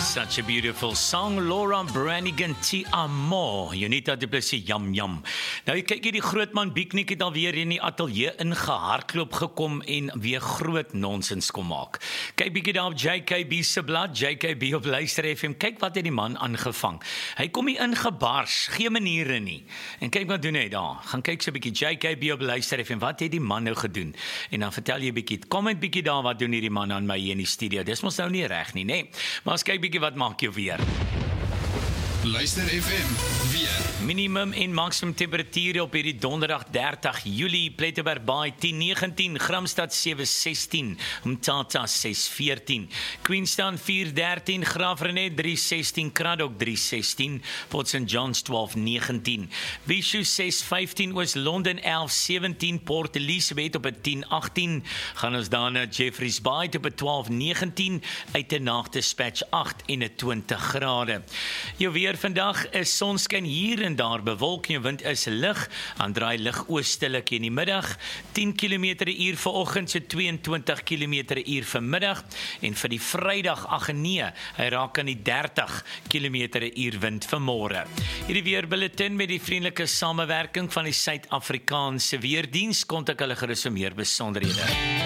Such a beautiful song, Laura Branigan, Ti Amo, Unita Du Plessis, Yum Yum. Nou, kyk hier, die grootman Bieknik het alweer in die ateljee ingehardloop gekom en weer groot nonsens kom maak. Kyk bietjie daar op JKB se blad, JKB op Luister FM, kyk wat het die man aangevang. Hy kom hier ingebars, geen maniere nie. En kyk wat doen hy daar, gaan kyk so bietjie JKB op Luister FM, wat het die man nou gedoen? En dan vertel jy bietjie, comment bietjie daar, wat doen hierdie man aan my hier in die studio? Dis mos nou nie reg nie, nee. Maar as kyk bietjie wat maak jy weer. Luister FM, weer. Minimum en maksimum temperature op hierdie donderdag 30 Julie, Plettenberg Baai 10:19, Gramstad 7:16, Mthatha 6:14, Queenstown 4:13, Graafrenet 3:16, Kraddock 3:16, Port St John's 12:19, Vishu 6:15, Oos-London 11:17, Port Elizabeth op 10:18, gaan ons dan na Jeffreys Bay op 12:19, uit 'n nagdispatch 28 grade. Jou weer vandag is sonskyn hier en daar bewolk, jou wind is lig, aan draai lig oostelik in die middag, 10 km/h vanoggend, so 22 km/h vanmiddag, en vir die Vrydag, ag nee, hy raak aan die 30 km/h wind vanmôre. Hierdie weerbulletin met die vriendelike samewerking van die Suid-Afrikaanse Weerdiens, kontak hulle gerus vir meer besonderhede.